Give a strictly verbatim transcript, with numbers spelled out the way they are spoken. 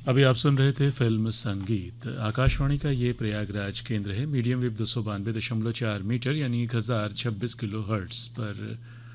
अभी आप सुन रहे थे फिल्म संगीत। आकाशवाणी का ये प्रयागराज केंद्र है। मीडियम वेव दो सौ बानवे दशमलव चार मीटर यानी एक हज़ार छब्बीस किलो हर्ट्स पर